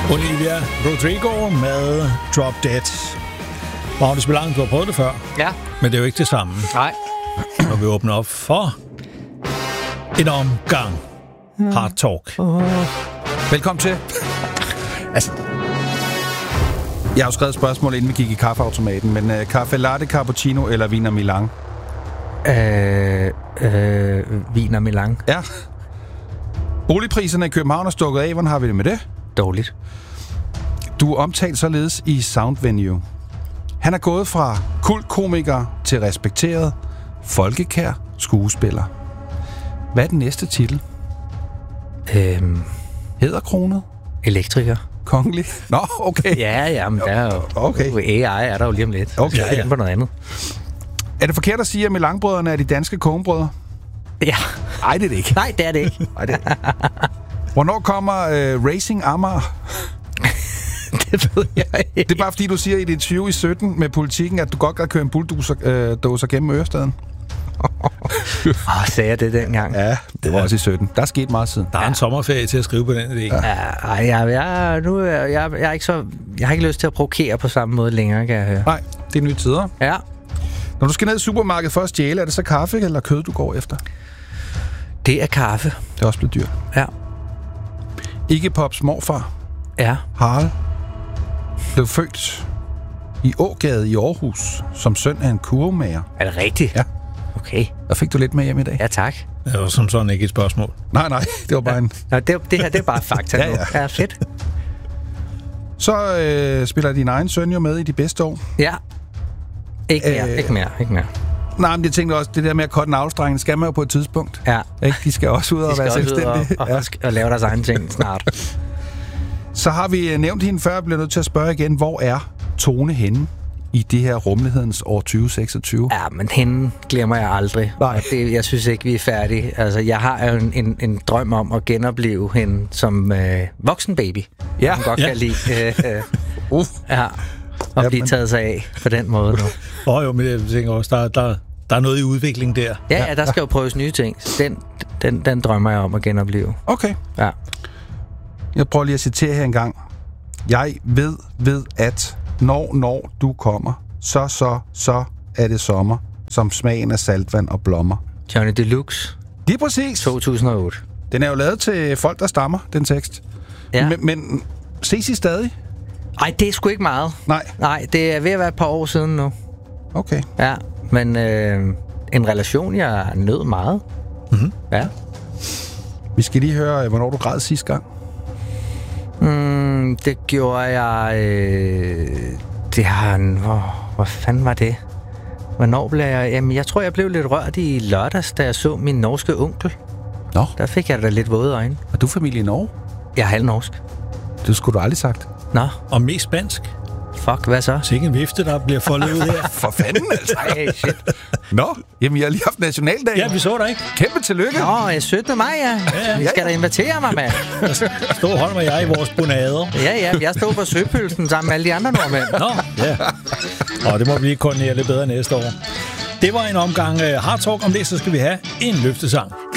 Olivia Rodrigo med Drop Dead. Magnus Milang, du har prøvet det før. Ja. Men det er jo ikke det samme. Nej. Når vi åbner op for en omgang Hard Talk. Velkommen til. Altså, jeg har jo skrevet spørgsmål, inden vi gik i kaffeautomaten, men kaffe latte, cappuccino eller Wiener Milan? Wiener Milan. Ja. Boligpriserne i København er stukket af. Hvordan har vi det med det? Dårligt. Du er omtalt således i Sound Venue. Han er gået fra kultkomiker til respekteret, folkekær skuespiller. Hvad er den næste titel? Hæderkronet? Elektriker. Kongelig? Nå, okay. Ja, men der er jo... Okay. AI er der jo lige om lidt. Okay, Så på noget andet. Er det forkert at sige, at Milan-brødrene er de danske kogebrødre? Ja. Nej, det er det ikke. Nej, det er det ikke. Nej, det er det ikke. Hvornår kommer Racing Amager? Det ved jeg ikke. Det er bare fordi, du siger i dit interview i 17 med Politikken, at du godt kan køre en bulldozer gennem Ørestaden. Sagde jeg det dengang? Ja, det var også i 17. Der er sket meget siden. Der er en sommerferie til at skrive på den idé. Jeg har ikke lyst til at provokere på samme måde længere, kan jeg høre. Nej, det er nye tider. Ja. Når du skal ned i supermarkedet for at stjæle, er det så kaffe eller kød, du går efter? Det er kaffe. Det er også blevet dyrt. Ja. Iggy Pops morfar, Ja. Harald, blev født i Ågade i Aarhus som søn af en kurvemager. Er det rigtigt? Ja. Okay. Der fik du lidt med hjem i dag. Ja, tak. Det var som sådan ikke et spørgsmål. Nej, det var bare en... Nå, det her, det er bare fakta nu. Ja, fedt. Så spiller din egen søn jo med i de bedste år. Ja. Ikke mere. Nej, men jeg tænkte også, det der med at cutte navlestrengen, skal man jo på et tidspunkt. Ja. Ikke? De skal også ud og være selvstændige. Og lave deres egen ting snart. Så har vi nævnt hende før, jeg bliver nødt til at spørge igen, hvor er Tone henne i det her rumlighedens år 2026? Ja, men hende glemmer jeg aldrig. Nej. Jeg synes ikke, vi er færdige. Altså, jeg har jo en drøm om at genopleve hende som voksen baby. Ja. Hun godt kan lide. Ja. Og blive taget sig af på den måde nu. Jo, men jeg tænker også, der er noget i udvikling der. Ja, der skal jo prøves nye ting. Den drømmer jeg om at genopleve. Okay. Ja. Jeg prøver lige at citere her en gang. Jeg ved, at når du kommer, så er det sommer, som smagen af saltvand og blommer. Johnny Deluxe. Lige præcis. 2008. Den er jo lavet til folk, der stammer, den tekst. Ja. Men ses I stadig? Ej, det er sgu ikke meget. Nej, det er ved at være et par år siden nu. Okay. Ja, men en relation, jeg nød meget. Mm-hmm. Ja. Vi skal lige høre, hvornår du græd sidste gang. Det gjorde jeg... Hvor fanden var det? Hvornår blev jeg... Jamen, jeg tror, jeg blev lidt rørt i lørdags, da jeg så min norske onkel. Nå. Der fik jeg da lidt våde øjne. Er du familie i Norge? Jeg er halvnorsk. Det skulle du aldrig sagt. Nå. Og mest spansk. Fuck, hvad så? Sikke en vifte, der bliver foldet ud her. For fanden, altså. Ej, shit. Nå, jamen jeg har lige haft nationaldag. Ja, vi så dig ikke. Kæmpe tillykke. Nå, 17. maj, ja. I skal da invitere mig, mand. Stå og hold med jeg i vores bonader. Ja, jeg stod på Søpølsen sammen med alle de andre nordmænd. Nå, ja. Og det må blive koordinere lidt bedre næste år. Det var en omgang Hard Talk. Om det, så skal vi have en løftesang.